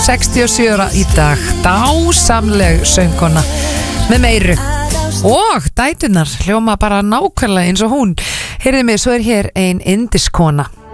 67 ára í dag, dásamleg söngkona með meiru og dæturnar hljóma bara nákvæmlega eins og hún. Heyrðu mig, svo hér ein indiskona